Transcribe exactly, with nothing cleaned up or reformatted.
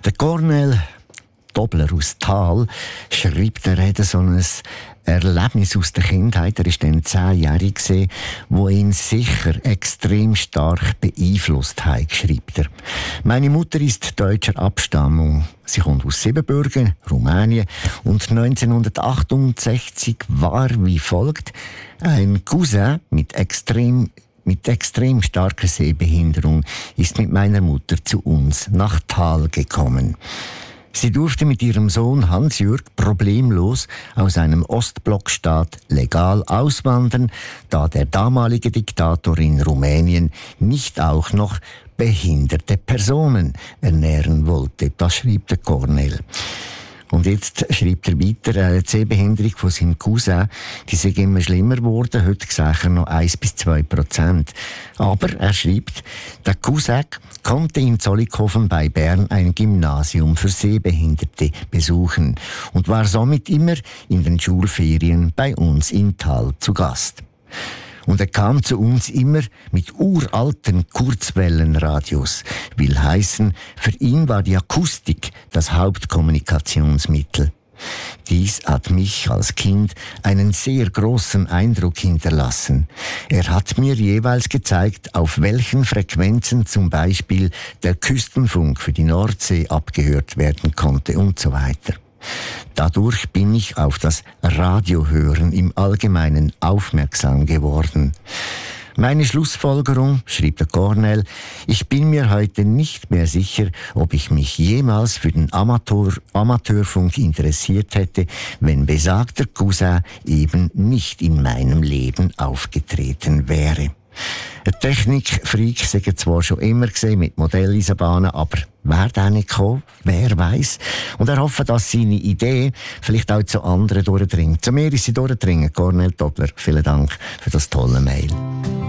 Der Cornel Dobler aus Thal schreibt, er hätte so ein Erlebnis aus der Kindheit. Er war dann zehnjährig, wo ihn sicher extrem stark beeinflusst hat, schreibt er. Meine Mutter ist deutscher Abstammung. Sie kommt aus Siebenbürgen, Rumänien. Und neunzehnhundertachtundsechzig war wie folgt: ein Cousin mit extrem Mit extrem starker Sehbehinderung ist mit meiner Mutter zu uns nach Thal gekommen. Sie durfte mit ihrem Sohn Hans-Jürg problemlos aus einem Ostblockstaat legal auswandern, da der damalige Diktator in Rumänien nicht auch noch behinderte Personen ernähren wollte. Das schrieb der Cornel. Und jetzt schreibt er weiter, eine Sehbehinderung von seinem Cousin, die sei immer schlimmer geworden. Heute sagt er noch eins bis zwei Prozent. Aber er schreibt, der Cousin konnte in Zollikofen bei Bern ein Gymnasium für Sehbehinderte besuchen und war somit immer in den Schulferien bei uns in Thal zu Gast. Und er kam zu uns immer mit uralten Kurzwellenradios. Will heißen, für ihn war die Akustik das Hauptkommunikationsmittel. Dies hat mich als Kind einen sehr großen Eindruck hinterlassen. Er hat mir jeweils gezeigt, auf welchen Frequenzen zum Beispiel der Küstenfunk für die Nordsee abgehört werden konnte und so weiter. Dadurch bin ich auf das Radiohören im Allgemeinen aufmerksam geworden. Meine Schlussfolgerung, schrieb der Cornel, ich bin mir heute nicht mehr sicher, ob ich mich jemals für den Amateur, Amateurfunk interessiert hätte, wenn besagter Cousin eben nicht in meinem Leben aufgetreten wäre. Ein Technikfreak sei zwar schon immer gesehen mit Modelleisenbahnen, aber wer da nicht kommen, wer weiss. Und er hofft, dass seine Idee vielleicht auch zu anderen durchdringt. Zu mir ist sie durchdringen. Cornel Dobler, vielen Dank für das tolle Mail.